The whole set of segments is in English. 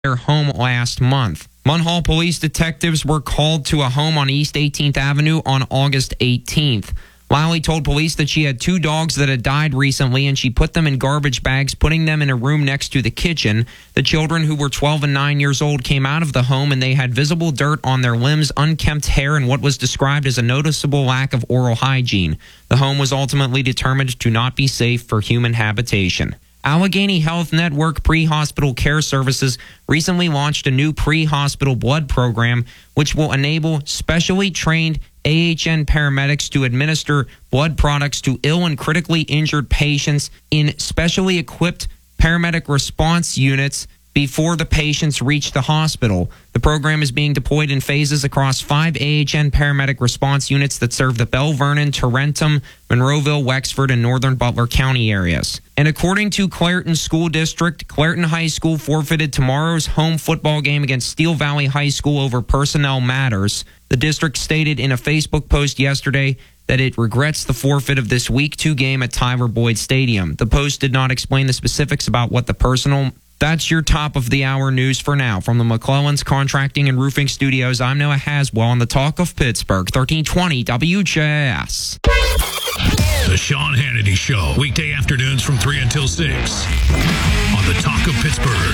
their home last month. Munhall police detectives were called to a home on East 18th Avenue on August 18th. Lally told police that she had 2 dogs that had died recently, and she put them in garbage bags, putting them in a room next to the kitchen. The children, who were 12 and 9 years old, came out of the home, and they had visible dirt on their limbs, unkempt hair, and what was described as a noticeable lack of oral hygiene. The home was ultimately determined to not be safe for human habitation. Allegheny Health Network Pre-Hospital Care Services recently launched a new pre-hospital blood program, which will enable specially trained AHN paramedics to administer blood products to ill and critically injured patients in specially equipped paramedic response units before the patients reach the hospital. The program is being deployed in phases across 5 AHN paramedic response units that serve the Bell Vernon, Tarentum, Monroeville, Wexford, and northern Butler County areas. And according to Clairton School District, Clairton High School forfeited tomorrow's home football game against Steel Valley High School over personnel matters. The district stated in a Facebook post yesterday that it regrets the forfeit of this Week 2 game at Tyler Boyd Stadium. The post did not explain the specifics about what the personal... That's your top of the hour news for now. From the McClellan's Contracting and Roofing Studios, I'm Noah Haswell on the Talk of Pittsburgh, 1320 WJS. The Sean Hannity Show, weekday afternoons from 3 until 6. On the Talk of Pittsburgh,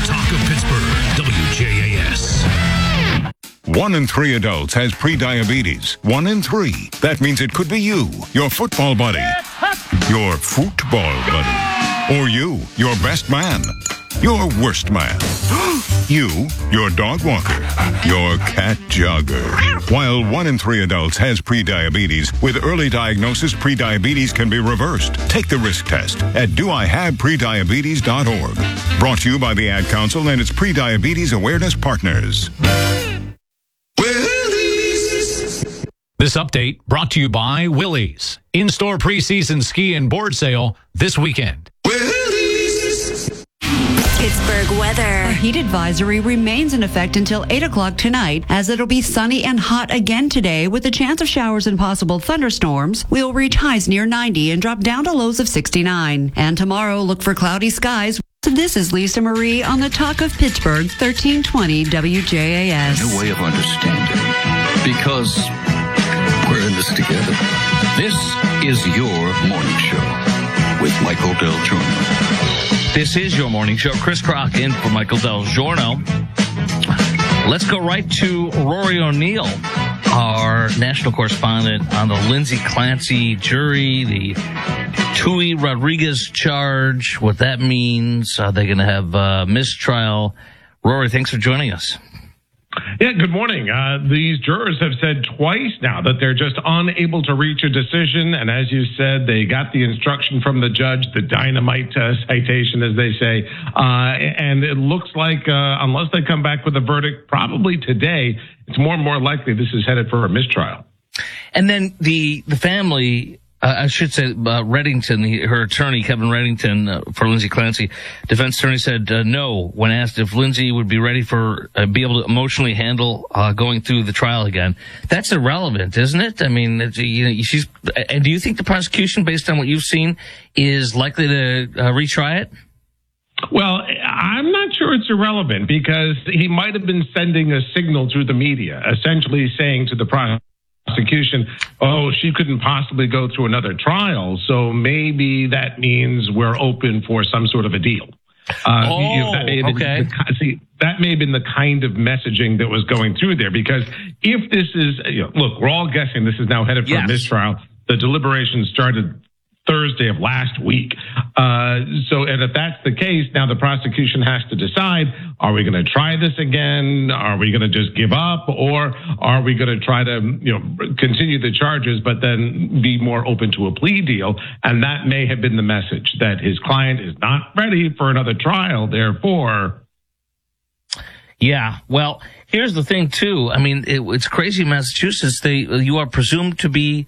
WJAS. 1 in 3 adults has prediabetes. 1 in 3. That means it could be you, your football buddy, your football buddy, or you, your best man, your worst man, you, your dog walker, your cat jogger. While 1 in 3 adults has prediabetes, with early diagnosis, prediabetes can be reversed. Take the risk test at doihaveprediabetes.org. Brought to you by the Ad Council and its Prediabetes Awareness Partners. This update brought to you by Willys. In-store preseason ski and board sale this weekend. Pittsburgh weather. A heat advisory remains in effect until 8 o'clock tonight, as it'll be sunny and hot again today with a chance of showers and possible thunderstorms. We'll reach highs near 90 and drop down to lows of 69. And tomorrow, look for cloudy skies. This is Lisa Marie on the Talk of Pittsburgh, 1320 WJAS. No way of understanding, because we're in this together. This is your morning show with Michael Del Giorno. This is your morning show. Chris Crock in for Michael Del Giorno. Let's go right to Rory O'Neill, our national correspondent on the Lindsay Clancy jury, the Tui Rodriguez charge, what that means. Are they going to have mistrial? Rory, thanks for joining us. Yeah, good morning. These jurors have said twice now that they're just unable to reach a decision. And as you said, they got the instruction from the judge, the dynamite citation, as they say. And it looks like unless they come back with a verdict, probably today, it's more and more likely this is headed for a mistrial. And then the family... I should say, Reddington, her attorney, Kevin Reddington, for Lindsay Clancy, defense attorney said no when asked if Lindsay would be ready for, be able to emotionally handle, going through the trial again. That's irrelevant, isn't it? I mean, and do you think the prosecution, based on what you've seen, is likely to retry it? Well, I'm not sure it's irrelevant, because he might have been sending a signal through the media, essentially saying to the prosecution, oh, she couldn't possibly go through another trial, so maybe that means we're open for some sort of a deal. That may have been the kind of messaging that was going through there, because if this is, look, we're all guessing this is now headed for a mistrial. The deliberations started Thursday of last week. And if that's the case, now the prosecution has to decide, are we going to try this again? Are we going to just give up? Or are we going to try to, continue the charges, but then be more open to a plea deal? And that may have been the message, that his client is not ready for another trial, therefore. Yeah, well, here's the thing, too. I mean, it's crazy in Massachusetts. You are presumed to be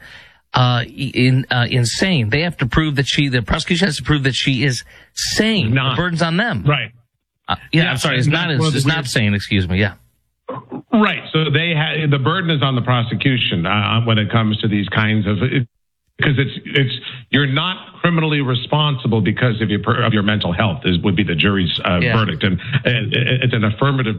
insane. They have to prove that the prosecution has to prove that she is sane. The burden's on them. Right. I'm sorry. It's not sane. Excuse me. Yeah. Right. So the burden is on the prosecution when it comes to these kinds of because it's you're not criminally responsible because of your mental health would be the jury's verdict, and it's an affirmative